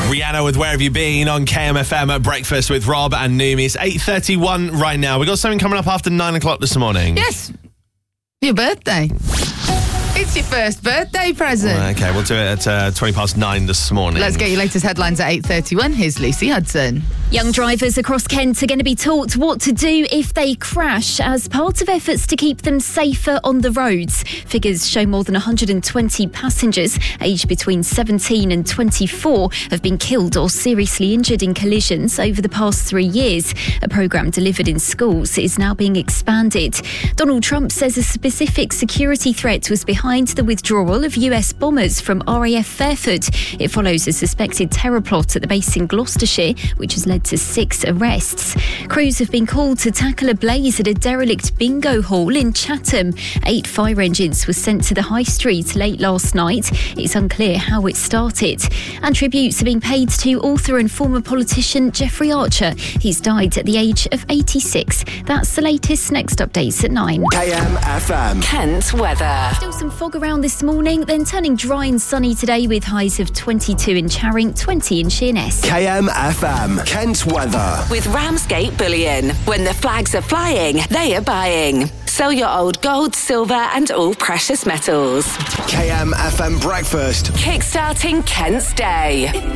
Rihanna with Where Have You Been on KMFM at breakfast with Rob and Noomi. It's 8:31 right now. We've got something coming up after 9 o'clock this morning. Yes. Your birthday. It's your first birthday present. Okay, we'll do it at 9:20 this morning. Let's get your latest headlines at 8:31. Here's Lucy Hudson. Young drivers across Kent are going to be taught what to do if they crash as part of efforts to keep them safer on the roads. Figures show more than 120 passengers aged between 17 and 24 have been killed or seriously injured in collisions over the past 3 years. A programme delivered in schools is now being expanded. Donald Trump says a specific security threat was behind the withdrawal of US bombers from RAF Fairford. It follows a suspected terror plot at the base in Gloucestershire, which has led to 6 arrests. Crews have been called to tackle a blaze at a derelict bingo hall in Chatham. 8 fire engines were sent to the high street late last night. It's unclear how it started. And tributes are being paid to author and former politician Jeffrey Archer. He's died at the age of 86. That's the latest. Next updates at 9. KMFM. Kent weather. Still some fog around this morning, then turning dry and sunny today with highs of 22 in Charing, 20 in Sheerness. KMFM. Kent weather. With Ramsgate Bullion. When the flags are flying, they are buying. Sell your old gold, silver and all precious metals. KMFM breakfast. Kickstarting Kent's day.